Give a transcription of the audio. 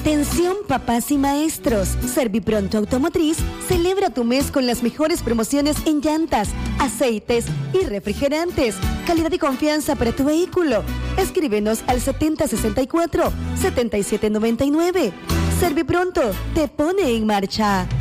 Atención papás y maestros, Servipronto Automotriz celebra tu mes con las mejores promociones en llantas, aceites y refrigerantes. Calidad y confianza para tu vehículo. Escríbenos al 7064-7799. Servipronto te pone en marcha.